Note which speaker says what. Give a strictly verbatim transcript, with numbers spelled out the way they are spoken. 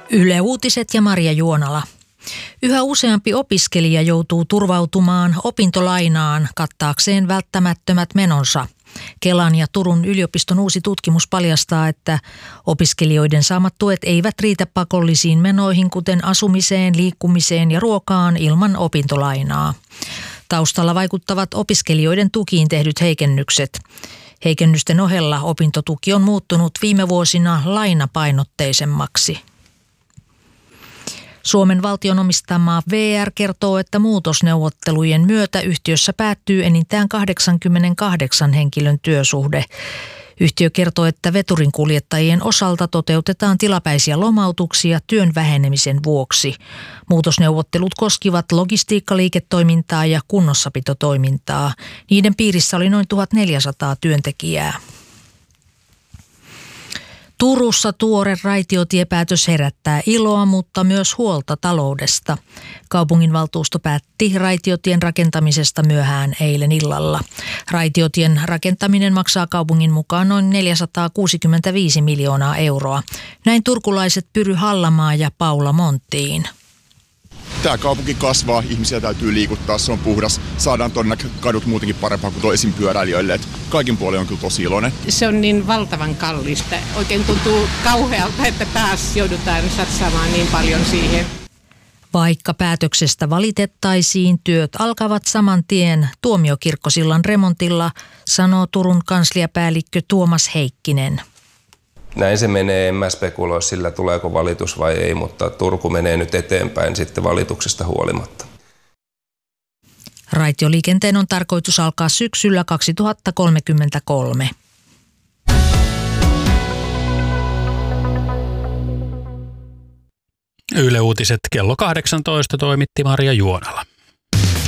Speaker 1: Yle Uutiset ja Marja Juonala. Yhä useampi opiskelija joutuu turvautumaan opintolainaan kattaakseen välttämättömät menonsa. Kelan ja Turun yliopiston uusi tutkimus paljastaa, että opiskelijoiden saamat tuet eivät riitä pakollisiin menoihin, kuten asumiseen, liikkumiseen ja ruokaan ilman opintolainaa. Taustalla vaikuttavat opiskelijoiden tukiin tehdyt heikennykset. Heikennysten ohella opintotuki on muuttunut viime vuosina lainapainotteisemmaksi. Suomen valtion omistama V R kertoo, että muutosneuvottelujen myötä yhtiössä päättyy enintään kahdeksankymmentäkahdeksan henkilön työsuhde. Yhtiö kertoo, että veturinkuljettajien osalta toteutetaan tilapäisiä lomautuksia työn vähenemisen vuoksi. Muutosneuvottelut koskivat logistiikkaliiketoimintaa ja kunnossapitotoimintaa. Niiden piirissä oli noin tuhatneljäsataa työntekijää. Turussa tuore raitiotiepäätös herättää iloa, mutta myös huolta taloudesta. Kaupunginvaltuusto päätti raitiotien rakentamisesta myöhään eilen illalla. Raitiotien rakentaminen maksaa kaupungin mukaan noin neljäsataakuusikymmentäviisi miljoonaa euroa. Näin turkulaiset Pyry Hallamaa ja Paula Monttiin.
Speaker 2: Tämä kaupunki kasvaa, ihmisiä täytyy liikuttaa, se on puhdas. Saadaan tuonne kadut muutenkin parempaa kuin toisin pyöräilijöille. Et kaikin puolin on kyllä tosi iloinen.
Speaker 3: Se on niin valtavan kallista. Oikein tuntuu kauhealta, että taas joudutaan satsaamaan niin paljon siihen.
Speaker 1: Vaikka päätöksestä valitettaisiin, työt alkavat saman tien Tuomiokirkkosillan remontilla, sanoo Turun kansliapäällikkö Tuomas Heikkinen.
Speaker 4: Näin se menee, en mä spekuloi sillä tuleeko valitus vai ei, mutta Turku menee nyt eteenpäin sitten valituksesta huolimatta.
Speaker 1: Raitioliikenteen on tarkoitus alkaa syksyllä kaksituhattakolmekymmentäkolme.
Speaker 5: Yle Uutiset kello kahdeksantoista toimitti Marja Juonala.